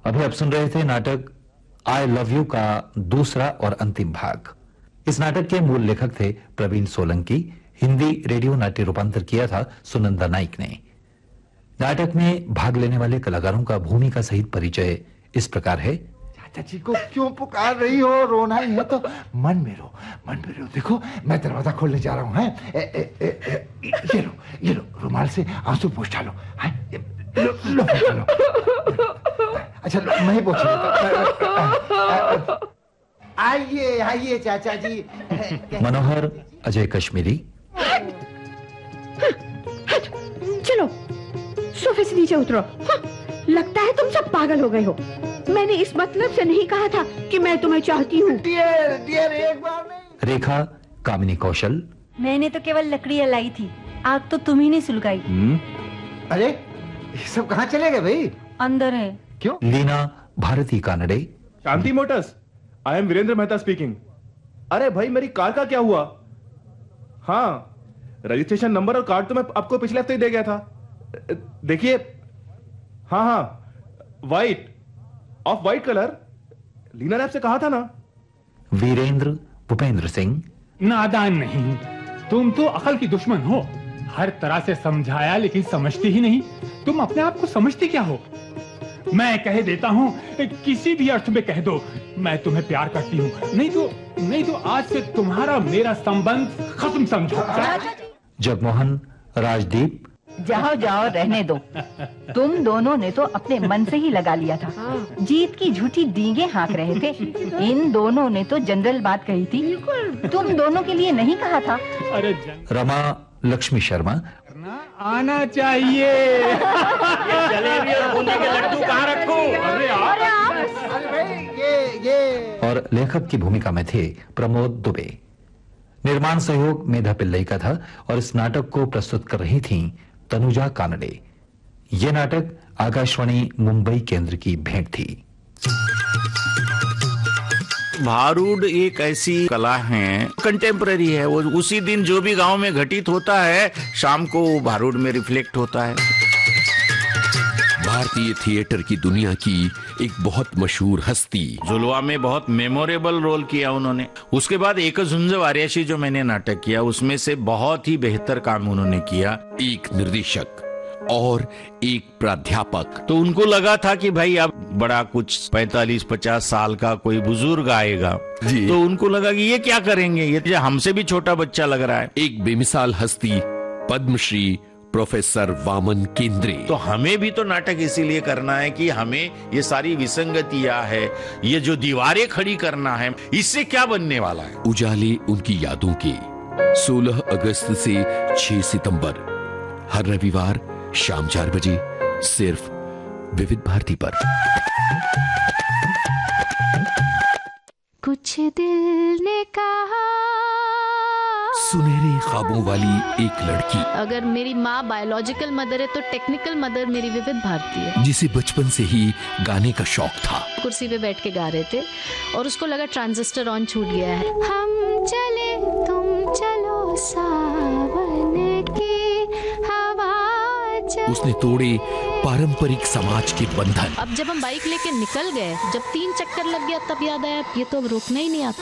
अभी आप सुन रहे थे नाटक आई लव यू का दूसरा और अंतिम भाग। इस नाटक के मूल लेखक थे प्रवीण सोलंकी। हिंदी रेडियो नाट्य रूपांतर किया था सुनंदा नाइक ने। नाटक में भाग लेने वाले कलाकारों का भूमिका सहित परिचय इस प्रकार है। चाचा जी को क्यों पुकार रही हो? रोना ही है तो मन में रो, मन में रो। देखो मैं दरवाजा खोलने जा रहा हूँ। ये लो रुमाल से आंसू पोंछ डालो। लो, अच्छा लो, मैं ही पोंछ लेता। आइए चाचा जी। मनोहर अजय कश्मीरी। चलो सोफे से नीचे उतरो। लगता है तुम सब पागल हो गए हो। मैंने इस मतलब से नहीं कहा था कि मैं तुम्हें चाहती हूँ। डियर एक बार नहीं। रेखा कामिनी कौशल। मैंने तो केवल लकड़ी लाई थी, आग तो तुम ही ने सुलगाई। अरे ये सब कहाँ चले गए भाई? अंदर है। क्यों? लीना भारती कानडे। शांति Motors, I am Virendra Mehta speaking. अरे भाई मेरी कार का क्या हुआ? हाँ, रजिस्ट्रेशन नंबर और कार्ड तो मैं आपको पिछले हफ्ते ही दे गया था। देखिए, हाँ, white, of white colour. Leena ने आपसे कहा था ना। वीरेंद्र भूपेंद्र सिंह। नादान नहीं, तुम तो अकल की दुश्मन हो। हर तरह से समझाया लेकिन समझती ही नहीं। तुम अपने आप को समझती क्या हो? मैं कह देता हूँ, किसी भी अर्थ में कह दो, मैं तुम्हें प्यार करती हूँ। नहीं तो आज से तुम्हारा मेरा संबंध खत्म समझो। जगमोहन राजदीप। जाओ रहने दो। तुम दोनों ने तो अपने मन से ही लगा लिया था। जीत की झूठी डींगे हाँक रहे थे। इन दोनों ने तो जनरल बात कही थी, तुम दोनों के लिए नहीं कहा था। अरे रमा लक्ष्मी शर्मा। आना चाहिए। जलेबी और बूंदी के लड्डू कहाँ रखूं? अरे भाई ये और लेखक की भूमिका में थे प्रमोद दुबे। निर्माण सहयोग मेधा पिल्लई का था और इस नाटक को प्रस्तुत कर रही थीं तनुजा कानडे। यह नाटक आकाशवाणी मुंबई केंद्र की भेंट थी। भारूड एक ऐसी कला है, कंटेम्पररी है। वो उसी दिन जो भी गांव में घटित होता है, शाम को भारूड में रिफ्लेक्ट होता है। भारतीय थिएटर की दुनिया की एक बहुत मशहूर हस्ती। जुलवा में बहुत मेमोरेबल रोल किया उन्होंने। उसके बाद एक झुंझ वार्याशी जो मैंने नाटक किया, उसमें से बहुत ही बेहतर काम उन्होंने किया। एक निर्देशक और एक प्राध्यापक। तो उनको लगा था कि भाई अब बड़ा कुछ 45-50 साल का कोई बुजुर्ग आएगा, तो उनको लगा कि ये क्या करेंगे, ये हमसे भी छोटा बच्चा लग रहा है। एक बेमिसाल हस्ती पद्मश्री प्रोफेसर वामन केंद्रे। तो हमें भी तो नाटक इसीलिए करना है कि हमें ये सारी विसंगतियां है, ये जो दीवारें खड़ी करना है, इससे क्या बनने वाला है। उजाले उनकी यादों के 16 अगस्त से 6 सितंबर हर रविवार शाम 4 बजे सिर्फ विविध भारती पर। कुछ दिल ने कहा, सुनहरे ख्वाबों वाली एक लड़की। अगर मेरी माँ बायोलॉजिकल मदर है तो टेक्निकल मदर मेरी विविध भारती है। जिसे बचपन से ही गाने का शौक था। कुर्सी पे बैठ के गा रहे थे और उसको लगा ट्रांजिस्टर ऑन छूट गया है। हम चले तुम चलो सावन की हवा चले। उसने तोड़े पारंपरिक समाज के बंधन। अब जब हम बाइक लेके निकल गए, जब 3 चक्कर लग गया, तब याद आया ये तो अब रोकना ही नहीं आता।